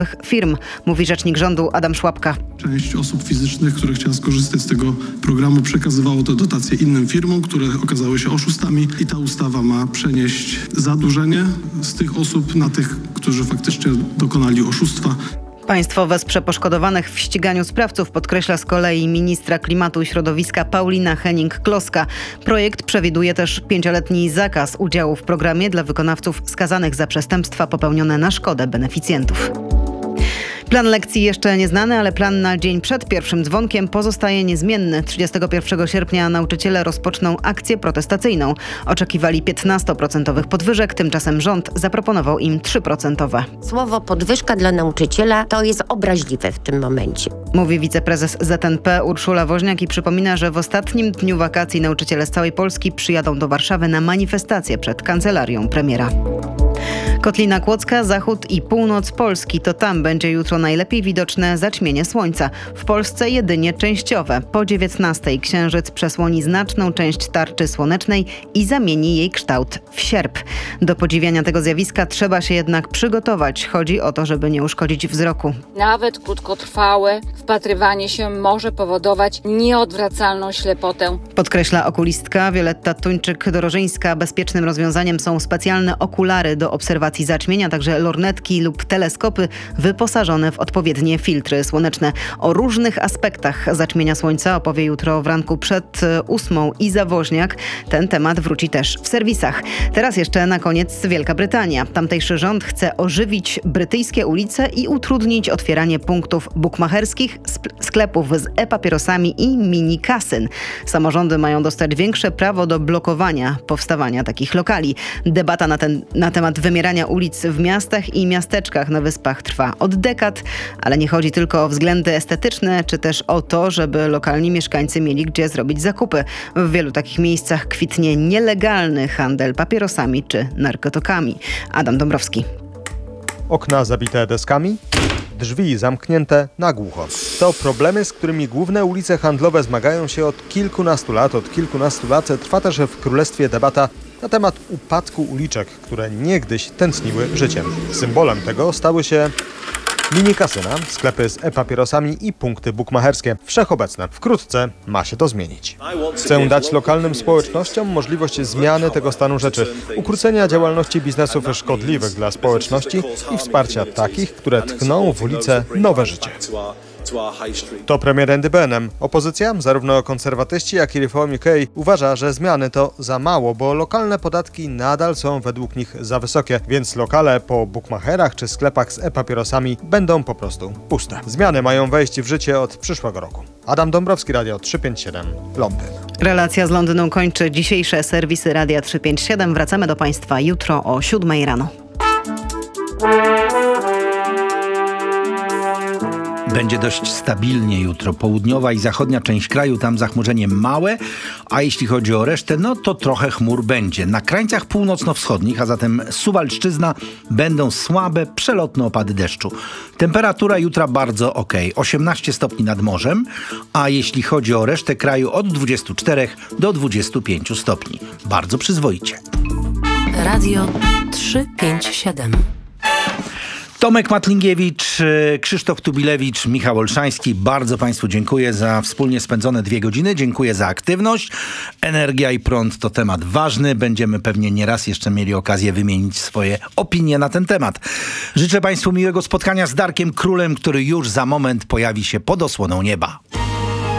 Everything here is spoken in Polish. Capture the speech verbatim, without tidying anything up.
firm, mówi rzecznik rządu Adam Szłapka. Część osób fizycznych, które chciały skorzystać z tego programu, przekazywało te dotacje innym firmom, które okazały się oszustami i ta ustawa ma przenieść zadłużenie z tych osób na tych, którzy faktycznie dokonali oszustwa. Państwo wesprze poszkodowanych w ściganiu sprawców, podkreśla z kolei ministra klimatu i środowiska Paulina Hennig-Kloska. Projekt przewiduje też pięcioletni zakaz udziału w programie dla wykonawców skazanych za przestępstwa popełnione na szkodę beneficjentów. Plan lekcji jeszcze nieznany, ale plan na dzień przed pierwszym dzwonkiem pozostaje niezmienny. trzydziestego pierwszego sierpnia nauczyciele rozpoczną akcję protestacyjną. Oczekiwali piętnastoprocentowych podwyżek, tymczasem rząd zaproponował im trzy procent. Słowo podwyżka dla nauczyciela to jest obraźliwe w tym momencie. Mówi wiceprezes Z N P Urszula Woźniak i przypomina, że w ostatnim dniu wakacji nauczyciele z całej Polski przyjadą do Warszawy na manifestację przed kancelarią premiera. Kotlina Kłodzka, zachód i północ Polski. To tam będzie jutro najlepiej widoczne zaćmienie słońca. W Polsce jedynie częściowe. Po dziewiętnastej księżyc przesłoni znaczną część tarczy słonecznej i zamieni jej kształt w sierp. Do podziwiania tego zjawiska trzeba się jednak przygotować. Chodzi o to, żeby nie uszkodzić wzroku. Nawet krótkotrwałe wpatrywanie się może powodować nieodwracalną ślepotę. Podkreśla okulistka Wioletta Tuńczyk-Dorożyńska. Bezpiecznym rozwiązaniem są specjalne okulary do obserwacji zaćmienia, także lornetki lub teleskopy wyposażone w odpowiednie filtry słoneczne. O różnych aspektach zaćmienia słońca opowie jutro w ranku przed ósmą Iza Woźniak. Ten temat wróci też w serwisach. Teraz jeszcze na koniec Wielka Brytania. Tamtejszy rząd chce ożywić brytyjskie ulice i utrudnić otwieranie punktów bukmacherskich, sklepów z e-papierosami i mini-kasyn. Samorządy mają dostać większe prawo do blokowania powstawania takich lokali. Debata na, ten, na temat wymierania ulic w miastach i miasteczkach na wyspach trwa od dekad, ale nie chodzi tylko o względy estetyczne, czy też o to, żeby lokalni mieszkańcy mieli gdzie zrobić zakupy. W wielu takich miejscach kwitnie nielegalny handel papierosami czy narkotykami. Adam Dąbrowski. Okna zabite deskami, drzwi zamknięte na głucho. To problemy, z którymi główne ulice handlowe zmagają się od kilkunastu lat. Od kilkunastu lat trwa też w Królestwie debata na temat upadku uliczek, które niegdyś tętniły życiem. Symbolem tego stały się mini-kasyna, sklepy z e-papierosami i punkty bukmacherskie. Wszechobecne. Wkrótce ma się to zmienić. Chcę dać lokalnym społecznościom możliwość zmiany tego stanu rzeczy, ukrócenia działalności biznesów szkodliwych dla społeczności i wsparcia takich, które tchną w ulice nowe życie. To premier Andy Burnham. Opozycja, zarówno konserwatyści, jak i Reform U K, uważa, że zmiany to za mało, bo lokalne podatki nadal są według nich za wysokie, więc lokale po bukmacherach czy sklepach z e-papierosami będą po prostu puste. Zmiany mają wejść w życie od przyszłego roku. Adam Dąbrowski, Radio trzysta pięćdziesiąt siedem, Londyn. Relacja z Londynu kończy dzisiejsze serwisy Radia trzysta pięćdziesiąt siedem. Wracamy do Państwa jutro o siódmej rano. Będzie dość stabilnie jutro. Południowa i zachodnia część kraju, tam zachmurzenie małe, a jeśli chodzi o resztę, no to trochę chmur będzie. Na krańcach północno-wschodnich, a zatem Suwalszczyzna, będą słabe, przelotne opady deszczu. Temperatura jutra bardzo ok, osiemnaście stopni nad morzem, a jeśli chodzi o resztę kraju, od dwudziestu czterech do dwudziestu pięciu stopni. Bardzo przyzwoicie. Radio trzysta pięćdziesiąt siedem. Tomek Matlingiewicz, Krzysztof Tubilewicz, Michał Olszański. Bardzo Państwu dziękuję za wspólnie spędzone dwie godziny. Dziękuję za aktywność. Energia i prąd to temat ważny. Będziemy pewnie nieraz jeszcze mieli okazję wymienić swoje opinie na ten temat. Życzę Państwu miłego spotkania z Darkiem Królem, który już za moment pojawi się pod osłoną nieba.